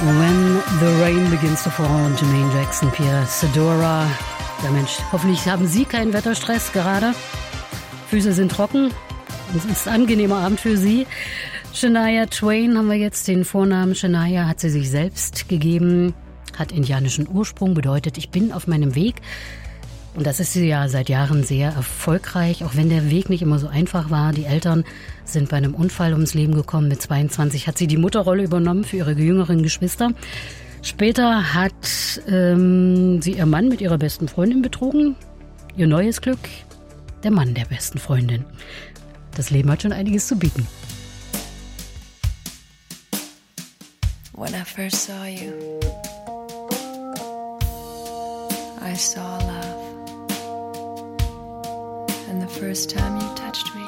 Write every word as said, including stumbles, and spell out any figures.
When the Rain Begins to Fall, Jermaine Jackson, Pierre Sedora. Ja Mensch, hoffentlich haben Sie keinen Wetterstress gerade. Füße sind trocken. Es ist ein angenehmer Abend für Sie. Shania Twain haben wir jetzt. Den Vornamen Shania hat sie sich selbst gegeben. Hat indianischen Ursprung, bedeutet, ich bin auf meinem Weg. Und das ist sie ja seit Jahren sehr erfolgreich, auch wenn der Weg nicht immer so einfach war. Die Eltern sind bei einem Unfall ums Leben gekommen. Mit zweiundzwanzig hat sie die Mutterrolle übernommen für ihre jüngeren Geschwister. Später hat ähm, sie ihr Mann mit ihrer besten Freundin betrogen. Ihr neues Glück, der Mann der besten Freundin. Das Leben hat schon einiges zu bieten. When I first saw you, I saw love. And the first time you touched me,